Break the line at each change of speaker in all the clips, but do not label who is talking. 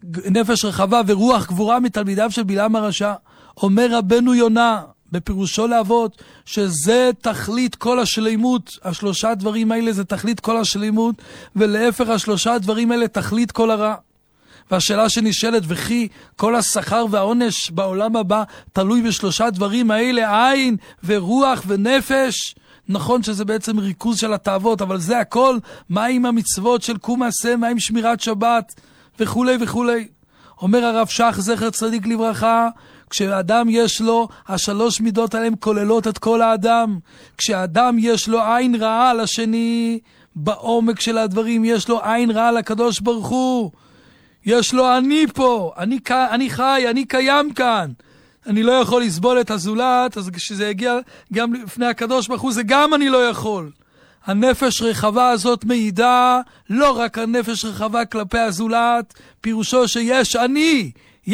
נפש רחבה ורוח גבורה מתלמידיו של בלעם הרשע. אומר רבנו יונה בפירושו לאבות שזה תכלית כל השלימות. השלושה דברים האלה זה תכלית כל השלימות, ולהפך השלושה דברים האלה תכלית כל הרע. והשאלה שנשאלת, וכי כל השכר והעונש בעולם הבא תלוי בשלושה דברים האלה, עין ורוח ונפש? נכון שזה בעצם ריכוז של התאוות, אבל זה הכל. מה עם המצוות של קום מעשה, מה עם שמירת שבת וכולי וכולי? אומר הרב שך זכר צדיק לברכה, כשאדם יש לו, השלוש מידות עליהם כוללות את כל האדם. כשאדם יש לו עין רעה על השני, בעומק של הדברים יש לו עין רעה לקדוש ברוך הוא. יש לו אני פה, אני חי, אני קיים כאן. אני לא יכול לסבול את הזולת, אז כשזה יגיע גם לפני הקדוש ברוך הוא, זה גם אני לא יכול. הנפש רחבה הזאת מעידה, לא רק הנפש רחבה כלפי הזולת, פירושו שיש אני,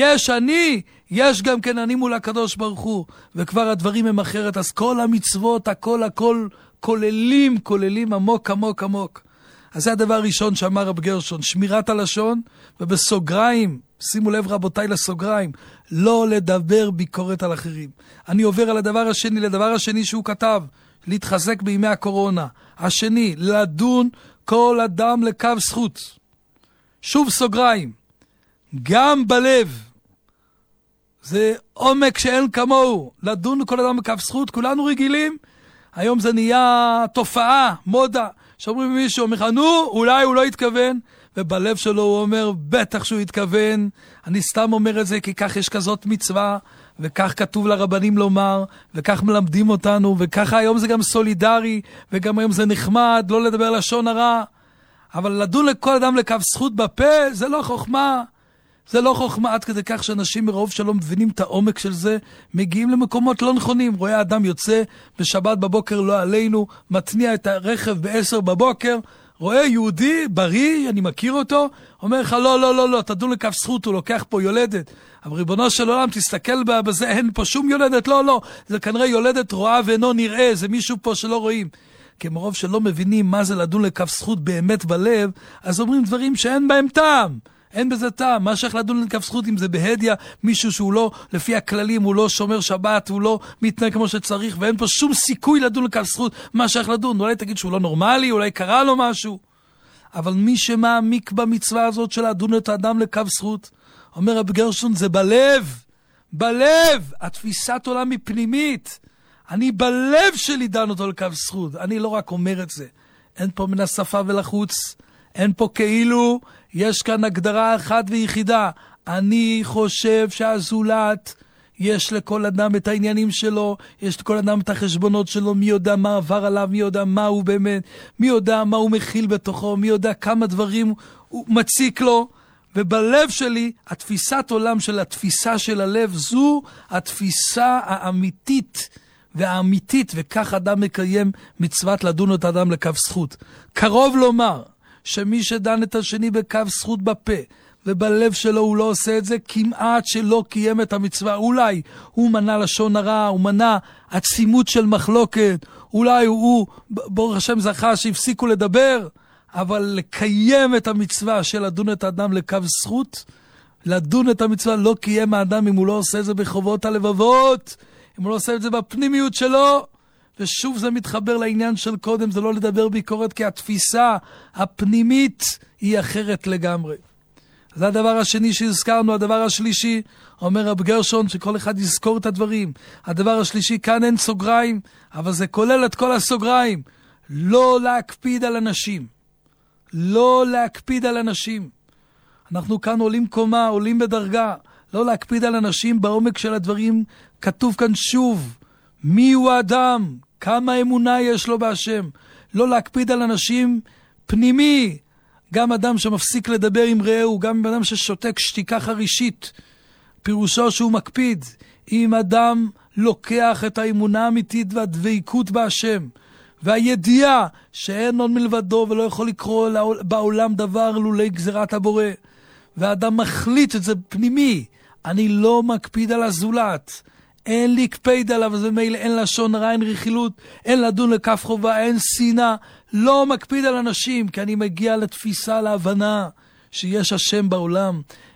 יש גם כן אני מול הקדוש ברוך הוא, וכבר הדברים הם אחרת. אז כל המצוות, הכל כוללים עמוק. אז זה הדבר הראשון שאמר רב גרשון, שמירת הלשון, ובסוגריים, שימו לב רבותיי לסוגריים, לא לדבר ביקורת על אחרים. אני עובר על לדבר השני שהוא כתב, להתחזק בימי הקורונה. השני, לדון כל אדם לקו זכות. שוב סוגריים, גם בלב, זה עומק שאין כמוהו, לדון כל אדם לקו זכות. כולנו רגילים, היום זה נהיה תופעה, מודה, שאומרים מישהו, אומר לך, נו, אולי הוא לא התכוון, ובלב שלו הוא אומר, בטח שהוא התכוון. אני סתם אומר את זה, כי כך יש כזאת מצווה, וכך כתוב לרבנים לומר, וכך מלמדים אותנו, וככה היום זה גם סולידרי, וגם היום זה נחמד, לא לדבר לשון הרע. אבל לדון לכל אדם לקו זכות בפה, זה לא חוכמה. זה לא חוכמה, עד כדי כך שאנשים מרוב שלא מבינים את העומק של זה, מגיעים למקומות לא נכונים. רואה אדם יוצא בשבת בבוקר, לא עלינו, מתניע את הרכב ב10 בבוקר, רואה יהודי בריא, אני מכיר אותו, אומר לך, לא, תדון לכף זכות, הוא לוקח פה יולדת. אבל ריבונו של עולם, תסתכל בזה, אין פה שום יולדת, לא, זה כנראה יולדת רואה ואינו נראה, זה מישהו פה שלא רואים. כי מרוב שלא מבינים מה זה לדון לכף זכות באמת בלב, אז אומרים דברים שאין בהם טעם. אין בזה טעם. מה שייך לדון לכף זכות אם זה בהדיה, מישהו שהוא לא, לפי הכללים, הוא לא שומר שבת, הוא לא מתנהג כמו שצריך, ואין פה שום סיכוי לדון לכף זכות. מה שייך לדון? אולי תגיד שהוא לא נורמלי, אולי קרה לו משהו. אבל מי שמעמיק במצווה הזאת של לדון את האדם לכף זכות, אומר רב גרשון, זה בלב. התפיסת עולם היא פנימית. אני בלב שלי דן אותו לכף זכות. אני לא רק אומר את זה. אין פה מן השפה ולחוץ. אין פה כאילו, יש כאן הגדרה אחת ויחידה. אני חושב שהזולת, יש לכל אדם את העניינים שלו, יש לכל אדם את החשבונות שלו, מי יודע מה עבר עליו, מי יודע מה הוא באמת, מי יודע מה הוא מכיל בתוכו, מי יודע כמה דברים הוא מציק לו. ובלב שלי, התפיסת עולם של התפיסה של הלב, זו התפיסה האמיתית, וכך אדם מקיים מצוות לדון את האדם לכף זכות. קרוב לומר, שמי שדן את השני בכף זכות בפה, ובלב שלו הוא לא עושה את זה, כמעט שלא קיים את המצווה. אולי הוא מנע לשון הרע, הוא מנע עצימות של מחלוקת, אולי הוא ברוך השם זכה שהפסיקו לדבר, אבל לקיים את המצווה של לדון את האדם לכף זכות, לדון את המצווה לא קיים האדם אם הוא לא עושה את זה בחובות הלבבות, אם הוא לא עושה את זה בפנימיות שלו. ושוב זה מתחבר לעניין של קודם, זה לא לדבר ביקורת, כי התפיסה הפנימית היא אחרת לגמרי. זה הדבר השני שהזכרנו. הדבר השלישי, אומר רב גרשון, שכל אחד יזכור את הדברים. הדבר השלישי, כאן אין סוגריים, אבל זה כולל את כל הסוגריים. לא להקפיד על אנשים. לא להקפיד על אנשים. אנחנו כאן עולים קומה, עולים בדרגה. לא להקפיד על אנשים בעומק של הדברים. כתוב כאן שוב, מי הוא האדם? כמה אמונה יש לו בהשם? לא להקפיד על אנשים פנימי. גם אדם שמפסיק לדבר עם רעהו, גם אדם ששותק שתיקה חרישית, פירושו שהוא מקפיד. אם אדם לוקח את האמונה האמיתית והדבקות בהשם, והידיעה שאין עוד מלבדו ולא יכול לקרוא בעולם דבר לולי גזירת הבורא, והאדם מחליט את זה פנימי, אני לא מקפיד על הזולת, אין להקפיד עליו, אז במילא אין לשון רע, אין רכילות, אין לדון לכף חובה, אין שנאה, לא מקפיד על אנשים, כי אני מגיע לתפיסה, להבנה שיש השם בעולם.